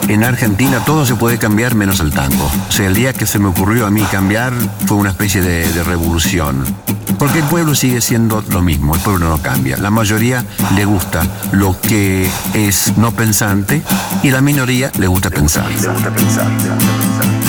En Argentina todo se puede cambiar menos el tango. O sea, el día que se me ocurrió a mí cambiar fue una especie de revolución. Porque el pueblo sigue siendo lo mismo, el pueblo no cambia. La mayoría le gusta lo que es no pensante y la minoría le gusta pensar.